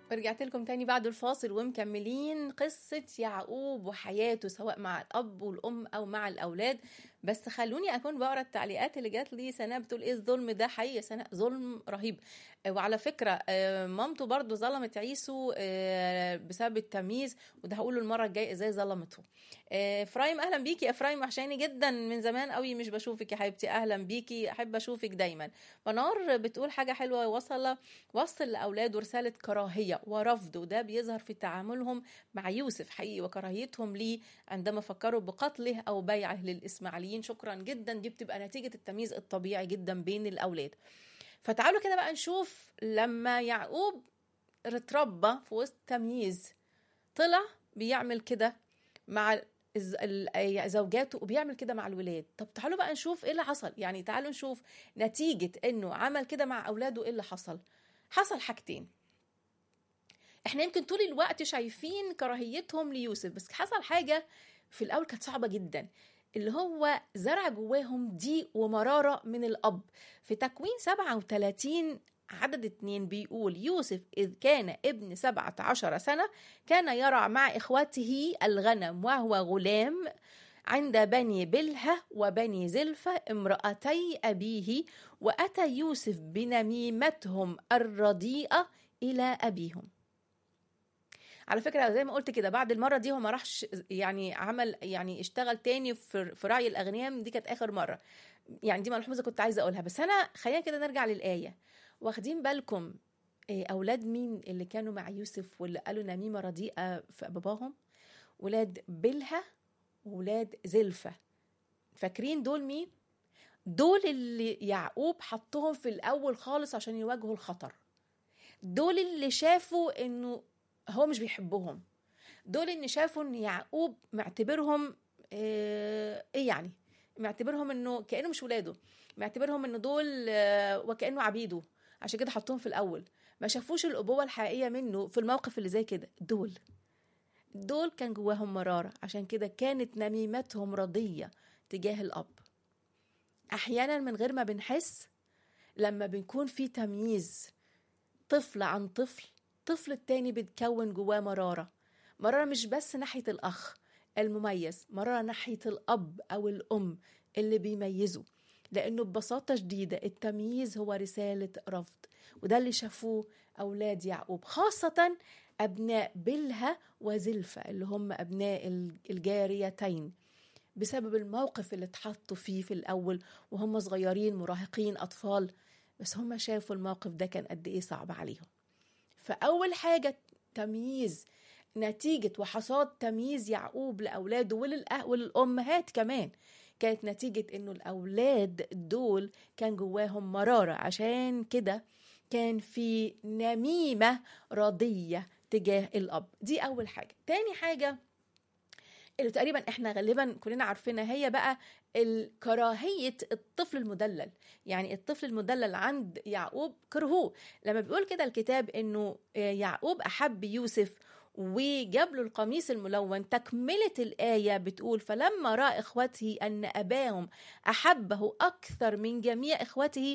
ورجعت لكم تاني بعد الفاصل ومكملين قصة يعقوب وحياته سواء مع الأب والأم أو مع الأولاد. بس خلوني أكون بقرأ التعليقات اللي جات لي. سناء بتقول إيه الظلم ده؟ حقيقي سناء ظلم رهيب. وعلى فكرة مامته برضو ظلمت عيسو بسبب التمييز، وده هقوله المرة الجاية إزاي ظلمته. إفرايم أهلا بيكي يا إفرايم، وحشاني جدا من زمان قوي مش بشوفك يا حبيبتي. أهلا بيكي، أحب أشوفك دايما. منار بتقول حاجة حلوة، وصل لأولاده رسالة كراهية ورفض، وده بيظهر في تعاملهم مع يوسف حقيقي وكراهيتهم ليه عندما فكروا بقتله أو بيعه للإسماعيليين. شكرا جدا، دي بتبقى نتيجة التمييز الطبيعي جدا بين الأولاد. فتعالوا كده بقى نشوف لما يعقوب اتربى في وسط تمييز، طلع بيعمل كده مع زوجاته وبيعمل كده مع الولاد. طب تعالوا بقى نشوف ايه اللي حصل. يعني تعالوا نشوف نتيجة انه عمل كده مع اولاده ايه اللي حصل. حصل حاجتين. احنا يمكن طول الوقت شايفين كراهيتهم ليوسف، بس حصل حاجة في الاول كانت صعبة جدا، اللي هو زرع جواهم ضيق ومرارة من الاب. في تكوين 37 عدد 2 بيقول: يوسف إذ كان ابن 17 سنة كان يرعى مع إخوته الغنم وهو غلام عند بني بلهة وبني زلفة امرأتي أبيه، وأتى يوسف بنميمتهم الرديئة إلى أبيهم. على فكرة زي ما قلت كده، بعد المرة دي هو ما راحش يعني عمل يعني اشتغل تاني في رعي الأغنيام، دي كانت آخر مرة. يعني دي ملحوظة كنت عايزة أقولها. بس أنا خلينا كده نرجع للآية. واخدين بالكم أولاد مين اللي كانوا مع يوسف واللي قالوا نميمة رديئة في باباهم؟ ولاد بلهة وولاد زلفة. فاكرين دول مين؟ دول اللي يعقوب حطهم في الأول خالص عشان يواجهوا الخطر. دول اللي شافوا إنه هو مش بيحبهم. دول اللي شافوا إن يعقوب معتبرهم إيه يعني، معتبرهم إنه كأنه مش ولاده، معتبرهم إنه دول وكأنه عبيده، عشان كده حطهم في الأول. ما شافوش الأبوة الحقيقية منه في الموقف اللي زي كده. دول كان جواهم مرارة، عشان كده كانت نميمتهم رضية تجاه الأب. أحيانا من غير ما بنحس، لما بنكون في تمييز طفل عن طفل التاني بتكون جواه مرارة مش بس ناحية الأخ المميز، مرارة ناحية الأب أو الأم اللي بيميزوا. لأنه ببساطة شديدة التمييز هو رسالة رفض، وده اللي شافوه أولاد يعقوب، خاصة أبناء بلهة وزلفة اللي هم أبناء الجاريتين، بسبب الموقف اللي اتحطوا فيه في الأول وهم صغيرين مراهقين أطفال. بس هم شافوا الموقف ده كان قد إيه صعب عليهم. فأول حاجة تمييز، نتيجة وحصاد تمييز يعقوب لأولاده وللأمهات كمان، كانت نتيجة إنه الأولاد دول كان جواهم مرارة، عشان كده كان في نميمة رضية تجاه الأب. دي أول حاجة. تاني حاجة اللي تقريبا احنا غالبا كلنا عارفينها، هي بقى الكراهية الطفل المدلل. يعني الطفل المدلل عند يعقوب كرهوه. لما بيقول كده الكتاب انه يعقوب احب يوسف وجاب له القميص الملون، تكملة الآية بتقول: فلما رأى إخوته أن أباهم أحبه أكثر من جميع إخوته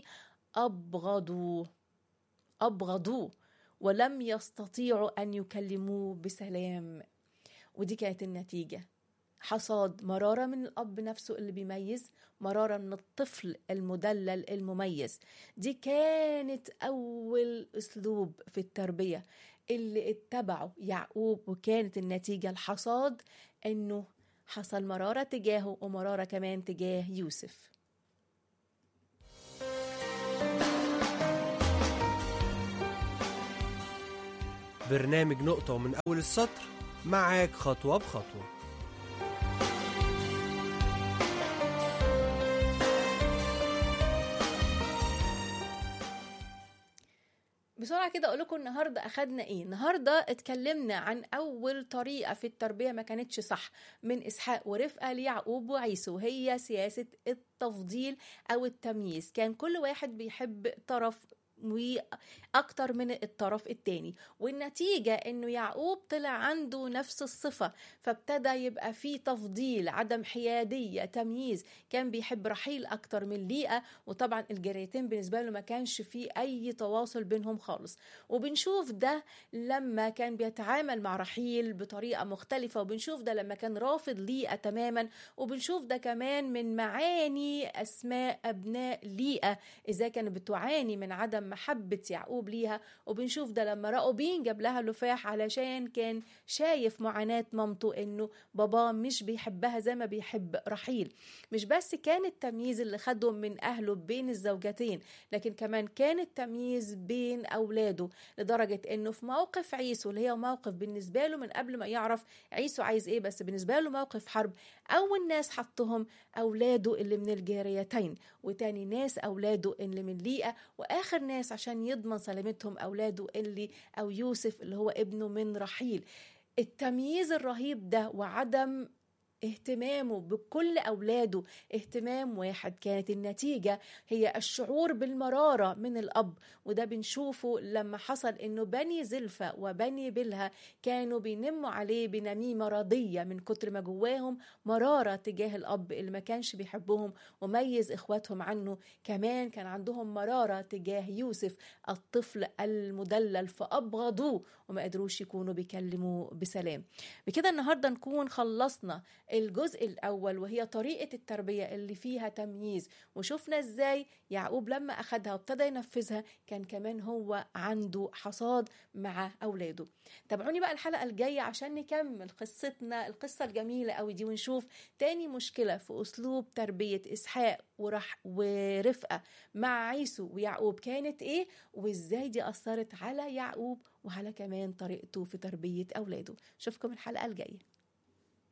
أبغضوه ولم يستطيعوا أن يكلموه بسلام. ودي كانت النتيجة، حصاد مرارة من الأب نفسه اللي بيميز، مرارة من الطفل المدلل المميز. دي كانت أول أسلوب في التربية اللي اتبعه يعقوب، وكانت النتيجة الحصاد أنه حصل مرارة تجاهه ومرارة كمان تجاه يوسف. برنامج نقطة ومن أول السطر، معاك خطوة بخطوة. بسرعة كده أقول لكم النهاردة أخدنا إيه. النهاردة اتكلمنا عن أول طريقة في التربية ما كانتش صح من إسحاق ورفقة ليعقوب وعيسو، وهي سياسة التفضيل أو التمييز. كان كل واحد بيحب طرف وأكتر من الطرف التاني. والنتيجة إنه يعقوب طلع عنده نفس الصفة، فابتدى يبقى فيه تفضيل، عدم حيادية، تمييز. كان بيحب رحيل أكتر من ليئة، وطبعا الجاريتين بالنسبة له ما كانش فيه أي تواصل بينهم خالص. وبنشوف ده لما كان بيتعامل مع رحيل بطريقة مختلفة، وبنشوف ده لما كان رافض ليئة تماما، وبنشوف ده كمان من معاني أسماء أبناء ليئة إذا كانت بتعاني من عدم محبة يعقوب ليها. وبنشوف ده لما راؤوبين جاب لها لفاح علشان كان شايف معاناة مامته إنه بابا مش بيحبها زي ما بيحب رحيل. مش بس كان التمييز اللي خده من أهله بين الزوجتين، لكن كمان كان التمييز بين أولاده، لدرجة إنه في موقف عيسو اللي هي موقف بالنسبة له من قبل ما يعرف عيسو عايز إيه، بس بالنسبة له موقف حرب، أول ناس حطهم أولاده اللي من الجاريتين، وتاني ناس أولاده اللي من ليئة، وآخر ناس عشان يضمن سلامتهم أولاده اللي أو يوسف اللي هو ابنه من رحيل. التمييز الرهيب ده وعدم اهتمامه بكل أولاده اهتمام واحد، كانت النتيجة هي الشعور بالمرارة من الأب. وده بنشوفه لما حصل إنه بني زلفة وبني بلها كانوا بينموا عليه بنميمة رضية من كتر ما جواهم مرارة تجاه الأب اللي ما كانش بيحبهم وميز إخواتهم عنه. كمان كان عندهم مرارة تجاه يوسف الطفل المدلل، فأبغضوه وما قدروش يكونوا بيكلموه بسلام. بكده النهاردة نكون خلصنا الجزء الأول، وهي طريقة التربية اللي فيها تمييز، وشوفنا إزاي يعقوب لما أخدها وابتدى ينفذها كان كمان هو عنده حصاد مع أولاده. تابعوني بقى الحلقة الجاية عشان نكمل قصتنا القصة الجميلة قوي دي، ونشوف تاني مشكلة في أسلوب تربية إسحاق ورفقة مع عيسو ويعقوب كانت إيه، وإزاي دي أثرت على يعقوب وعلى كمان طريقته في تربية أولاده. شوفكم الحلقة الجاية.